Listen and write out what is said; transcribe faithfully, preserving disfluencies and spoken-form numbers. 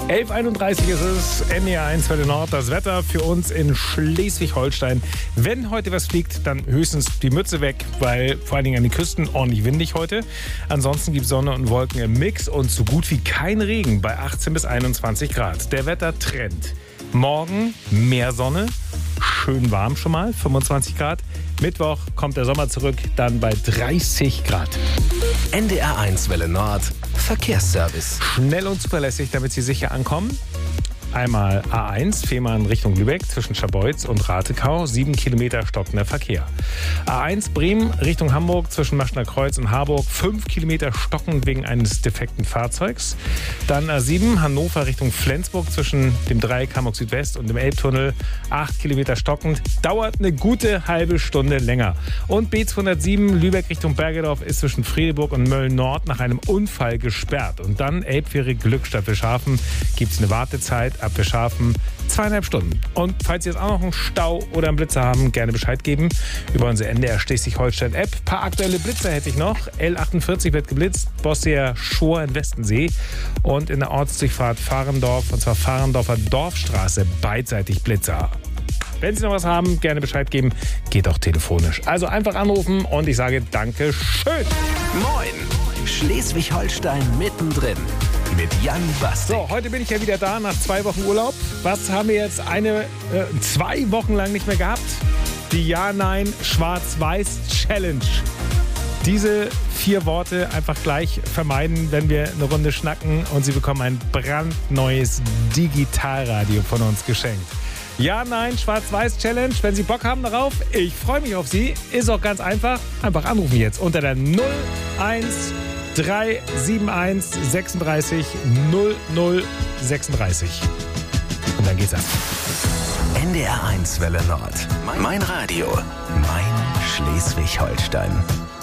elf Uhr einunddreißig ist es, N D R eins Welle Nord. Das Wetter für uns in Schleswig-Holstein. Wenn heute was fliegt, dann höchstens die Mütze weg, weil vor allen Dingen an den Küsten ordentlich windig heute. Ansonsten gibt es Sonne und Wolken im Mix und so gut wie kein Regen bei achtzehn bis einundzwanzig Grad. Der Wettertrend. Morgen mehr Sonne, schön warm schon mal, fünfundzwanzig Grad. Mittwoch kommt der Sommer zurück, dann bei dreißig Grad. N D R eins Welle Nord, Verkehrsservice. Schnell und zuverlässig, damit Sie sicher ankommen. Einmal A eins, Fehmarn Richtung Lübeck zwischen Scharbeutz und Ratekau, sieben Kilometer stockender Verkehr. A eins Bremen Richtung Hamburg zwischen Maschner Kreuz und Harburg, fünf Kilometer stockend wegen eines defekten Fahrzeugs. Dann A sieben Hannover Richtung Flensburg zwischen dem Dreieck Hamburg Südwest und dem Elbtunnel, acht Kilometer stockend, dauert eine gute halbe Stunde länger. Und B zweihundertsieben Lübeck Richtung Bergedorf ist zwischen Fredeburg und Mölln-Nord nach einem Unfall gesperrt. Und dann Elbfähre Glückstadt Bischhafen, gibt es eine Wartezeit ab Bischhafen zweieinhalb Stunden. Und falls Sie jetzt auch noch einen Stau oder einen Blitzer haben, gerne Bescheid geben über unsere N D R Schleswig-Holstein-App. Ein paar aktuelle Blitzer hätte ich noch. L achtundvierzig wird geblitzt, Bosseer Schor in Westensee und in der Ortsdurchfahrt Fahrendorf, und zwar Fahrendorfer Dorfstraße, beidseitig Blitzer. Wenn Sie noch was haben, gerne Bescheid geben. Geht auch telefonisch. Also einfach anrufen und ich sage Dankeschön. Moin, Schleswig-Holstein mittendrin. Mit Jan Bastik. So, heute bin ich ja wieder da nach zwei Wochen Urlaub. Was haben wir jetzt eine, äh, zwei Wochen lang nicht mehr gehabt? Die Ja-Nein-Schwarz-Weiß-Challenge. Diese vier Worte einfach gleich vermeiden, wenn wir eine Runde schnacken und Sie bekommen ein brandneues Digitalradio von uns geschenkt. Ja-Nein-Schwarz-Weiß-Challenge. Wenn Sie Bock haben darauf, ich freue mich auf Sie. Ist auch ganz einfach. Einfach anrufen jetzt unter der null eins drei sieben eins sechsunddreißig null null sechsunddreißig. Und dann geht's ab. N D R eins Welle Nord. Mein Radio. Mein Schleswig-Holstein.